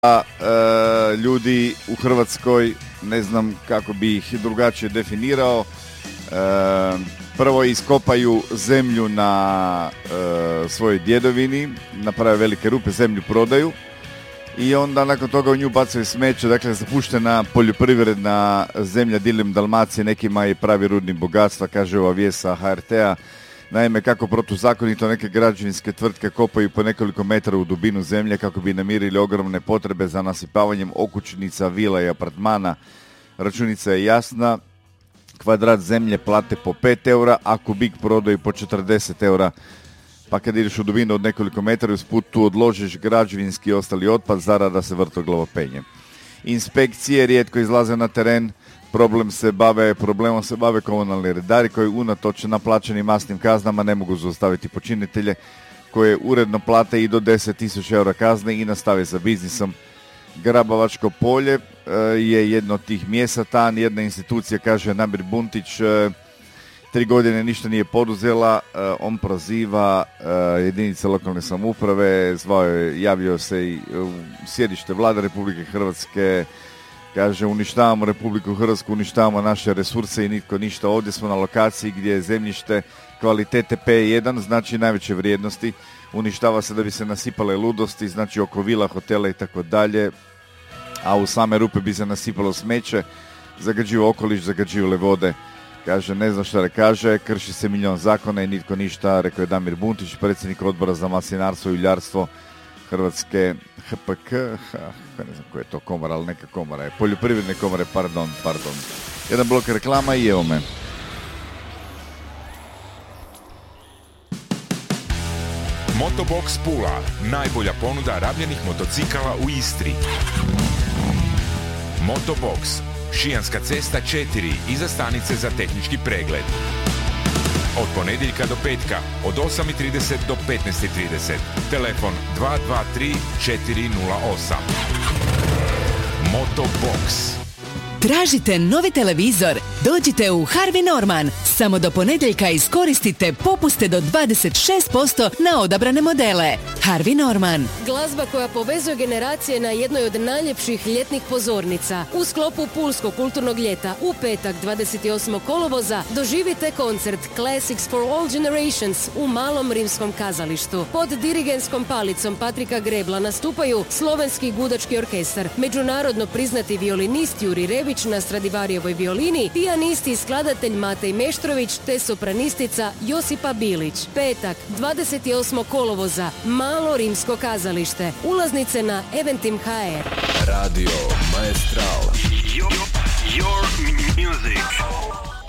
ljudi u Hrvatskoj, ne znam kako bi ih drugačije definirao, prvo iskopaju zemlju na svojoj djedovini, naprave velike rupe, zemlju prodaju i onda nakon toga u nju bacaju smeće. Dakle, zapuštena poljoprivredna zemlja diljem Dalmacije nekima je pravi rudnik bogatstva, kaže ova vijest sa HRT-a. Naime, kako protuzakonito neke građevinske tvrtke kopaju po nekoliko metara u dubinu zemlje kako bi namirili ogromne potrebe za nasipavanjem okućnica, vila i apartmana. Računica je jasna, kvadrat zemlje plate po 5 eura, a kubik prodaju po 40 eura. Pa kad ideš u dubinu od nekoliko metara, usput tu odložiš građevinski i ostali otpad, zarada se vrtoglavo penje. Inspekcije rijetko izlaze na teren, problemom se bave komunalni redari koji unatoč naplaćenim masnim kaznama ne mogu zaustaviti počinitelje koje uredno plate i do 10.000 eura kazne i nastave sa biznisom. Grabovačko polje je jedno od tih mjesta. Jedna institucija, kaže Namir Buntić, 3 godine ništa nije poduzela. On proziva jedinice lokalne samouprave, javio se i u sjedište Vlade Republike Hrvatske. Kaže, uništavamo Republiku Hrvatsku, uništavamo naše resurse i nitko ništa. Ovdje smo na lokaciji gdje je zemljište kvalitete P1, znači najveće vrijednosti. Uništava se da bi se nasipale ludosti, znači oko vila, hotela i tako dalje. A u same rupe bi se nasipalo smeće, zagađivo okoliš, zagađivale vode. Kaže, ne znam šta da kaže, krši se milion zakona i nitko ništa, rekao je Damir Buntić, predsjednik odbora za maslinarstvo i uljarstvo Hrvatske HPK, ne znam koja je to komora, ali neka komora je, poljoprivredne komore, pardon. Jedan blok reklama i evo me. Motobox Pula, najbolja ponuda rabljenih motocikala u Istri. Motobox, Šijanska cesta 4, iza stanice za tehnički pregled. Od ponedjeljka do petka, od 8.30 do 15.30. Telefon 223 408. Motobox. Tražite novi televizor? Dođite u Harvey Norman. Samo do ponedjeljka iskoristite popuste do 26% na odabrane modele. Harvey Norman. Glazba koja povezuje generacije na jednoj od najljepših ljetnih pozornica. U sklopu Pulskog kulturnog ljeta u petak 28. kolovoza doživite koncert Classics for All Generations u Malom rimskom kazalištu. Pod dirigentskom palicom Patrika Grebla nastupaju Slovenski gudački orkestar, međunarodno priznati violinist Juri Rević na Stradivarijevoj violini, pijanisti i skladatelj Matej Meštrović te sopranistica Josipa Bilić. Petak, 28. kolovoza, Malo rimsko kazalište. Ulaznice na Eventim.hr. Radio Maestral. Your music.